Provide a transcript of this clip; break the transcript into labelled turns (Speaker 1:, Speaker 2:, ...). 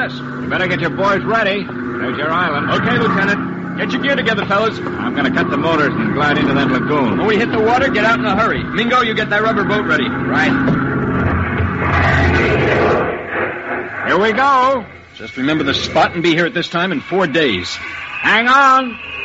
Speaker 1: Yes.
Speaker 2: You better get your boys ready. There's your island.
Speaker 1: Okay, Lieutenant. Get your gear together, fellas.
Speaker 2: I'm going to cut the motors and glide into that lagoon.
Speaker 1: When we hit the water, get out in a hurry. Mingo, you get that rubber boat ready.
Speaker 2: Right. Here we go.
Speaker 1: Just remember the spot and be here at this time in 4 days.
Speaker 2: Hang on.